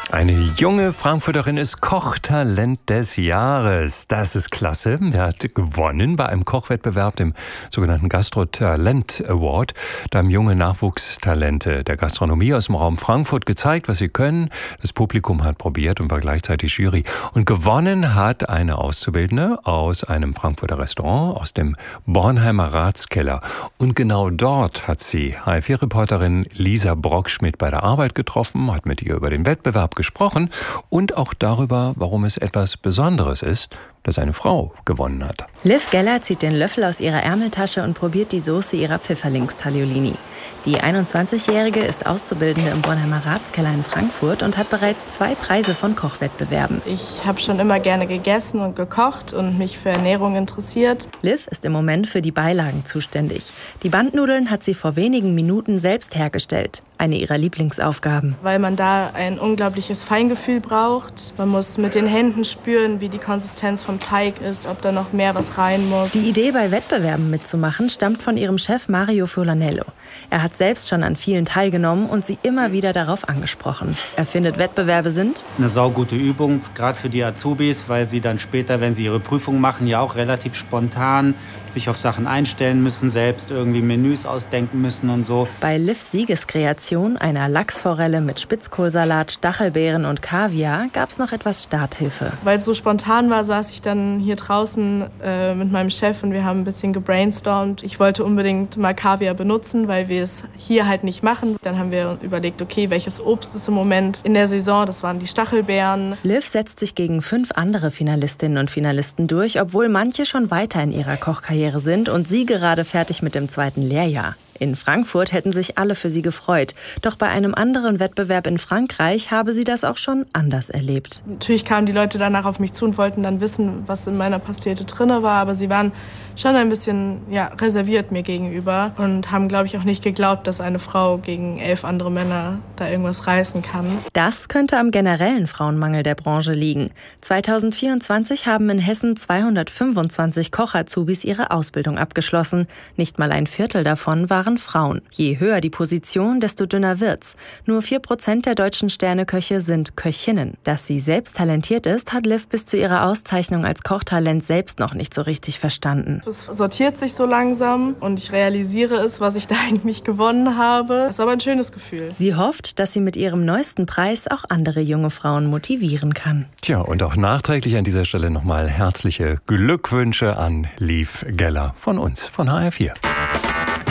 Eine junge Frankfurterin ist Kochtalent des Jahres. Das ist klasse. Er hat gewonnen bei einem Kochwettbewerb, dem sogenannten Gastro-Talent Award. Da haben junge Nachwuchstalente der Gastronomie aus dem Raum Frankfurt gezeigt, was sie können. Das Publikum hat probiert und war gleichzeitig Jury. Und gewonnen hat eine Auszubildende aus einem Frankfurter Restaurant, aus dem Bornheimer Ratskeller. Und genau dort hat sie HR4-Reporterin Lisa Brockschmidt bei der Arbeit getroffen, hat mit ihr über den Wettbewerb gesprochen und auch darüber, warum es etwas Besonderes ist, dass eine Frau gewonnen hat. Liv Geller zieht den Löffel aus ihrer Ärmeltasche und probiert die Soße ihrer Pfifferlings-Tagliolini. Die 21-Jährige ist Auszubildende im Bornheimer Ratskeller in Frankfurt und hat bereits 2 Preise von Kochwettbewerben. Ich habe schon immer gerne gegessen und gekocht und mich für Ernährung interessiert. Liv ist im Moment für die Beilagen zuständig. Die Bandnudeln hat sie vor wenigen Minuten selbst hergestellt. Eine ihrer Lieblingsaufgaben. Weil man da ein unglaubliches Feingefühl braucht. Man muss mit den Händen spüren, wie die Konsistenz vom Teig ist, ob da noch mehr was rein muss. Die Idee, bei Wettbewerben mitzumachen, stammt von ihrem Chef Mario Furlanello. Er hat selbst schon an vielen teilgenommen und sie immer wieder darauf angesprochen. Er findet, Wettbewerbe sind eine saugute Übung, gerade für die Azubis, weil sie dann später, wenn sie ihre Prüfung machen, ja auch relativ spontan sich auf Sachen einstellen müssen, selbst irgendwie Menüs ausdenken müssen und so. Bei Livs Siegeskreation, einer Lachsforelle mit Spitzkohlsalat, Stachelbeeren und Kaviar, gab es noch etwas Starthilfe. Weil es so spontan war, saß ich dann hier draußen mit meinem Chef und wir haben ein bisschen gebrainstormt. Ich wollte unbedingt mal Kaviar benutzen, weil wir es hier halt nicht machen. Dann haben wir überlegt, okay, welches Obst ist im Moment in der Saison? Das waren die Stachelbeeren. Liv setzt sich gegen 5 andere Finalistinnen und Finalisten durch, obwohl manche schon weiter in ihrer Kochkarriere sind und sie gerade fertig mit dem 2. Lehrjahr. In Frankfurt hätten sich alle für sie gefreut. Doch bei einem anderen Wettbewerb in Frankreich habe sie das auch schon anders erlebt. Natürlich kamen die Leute danach auf mich zu und wollten dann wissen, was in meiner Pastete drin war. Aber sie waren schon ein bisschen reserviert mir gegenüber und haben, glaube ich, auch nicht geglaubt, dass eine Frau gegen 11 andere Männer da irgendwas reißen kann. Das könnte am generellen Frauenmangel der Branche liegen. 2024 haben in Hessen 225 Koch-Azubis ihre Ausbildung abgeschlossen. Nicht mal ein Viertel davon waren Frauen. Je höher die Position, desto dünner wird's. Nur 4% der deutschen Sterneköche sind Köchinnen. Dass sie selbst talentiert ist, hat Liv bis zu ihrer Auszeichnung als Kochtalent selbst noch nicht so richtig verstanden. Es sortiert sich so langsam und ich realisiere es, was ich da eigentlich gewonnen habe. Es ist aber ein schönes Gefühl. Sie hofft, dass sie mit ihrem neuesten Preis auch andere junge Frauen motivieren kann. Tja, und auch nachträglich an dieser Stelle nochmal herzliche Glückwünsche an Liv Geller von uns, von HR4.